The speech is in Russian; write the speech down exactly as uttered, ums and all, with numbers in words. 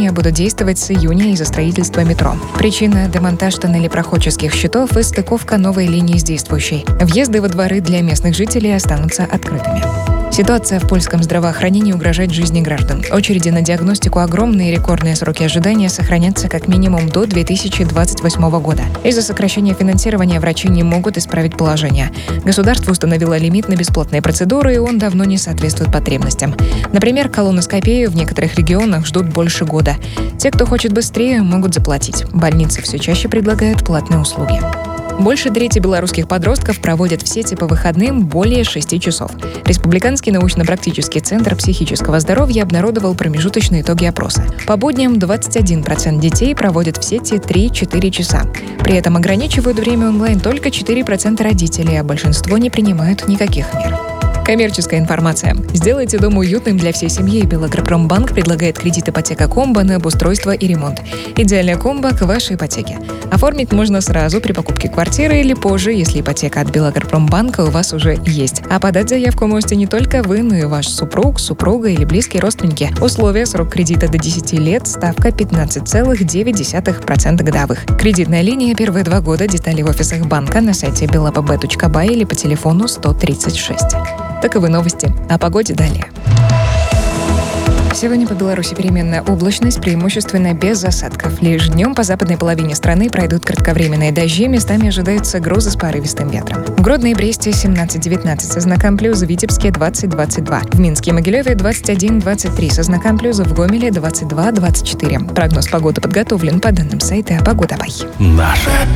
ограничения будут действовать с июня из-за строительства метро. Причина – демонтаж тоннелей проходческих щитов и стыковка новой линии с действующей. Въезды во дворы для местных жителей останутся открытыми. Ситуация в польском здравоохранении угрожает жизни граждан. Очереди на диагностику огромные, рекордные сроки ожидания сохранятся как минимум до две тысячи двадцать восьмого года. Из-за сокращения финансирования врачи не могут исправить положение. Государство установило лимит на бесплатные процедуры, и он давно не соответствует потребностям. Например, колоноскопию в некоторых регионах ждут больше года. Те, кто хочет быстрее, могут заплатить. Больницы все чаще предлагают платные услуги. Больше трети белорусских подростков проводят в сети по выходным более шести часов. Республиканский научно-практический центр психического здоровья обнародовал промежуточные итоги опроса. По будням двадцать один процент детей проводят в сети три-четыре часа. При этом ограничивают время онлайн только четыре процента родителей, а большинство не принимают никаких мер. Коммерческая информация. Сделайте дом уютным для всей семьи. Белагропромбанк предлагает кредит ипотека-комбо на обустройство и ремонт. Идеальная комбо к вашей ипотеке. Оформить можно сразу при покупке квартиры или позже, если ипотека от Белагропромбанка у вас уже есть. А подать заявку можете не только вы, но и ваш супруг, супруга или близкие родственники. Условия: срок кредита до десяти лет, ставка пятнадцать целых девять десятых процента годовых. Кредитная линия первые два года. Детали в офисах банка, на сайте белапб точка бай или по телефону сто тридцать шесть. Таковы новости. О погоде далее. Сегодня по Беларуси переменная облачность, преимущественно без осадков. Лишь днем по западной половине страны пройдут кратковременные дожди, местами ожидаются грозы с порывистым ветром. В Гродно и Бресте семнадцать-девятнадцать со знаком плюс, в Витебске двадцать-двадцать два. В Минске и Могилеве двадцать один-двадцать три со знаком плюс, в Гомеле двадцать два-двадцать четыре. Прогноз погоды подготовлен по данным сайта Погода.бай. Наше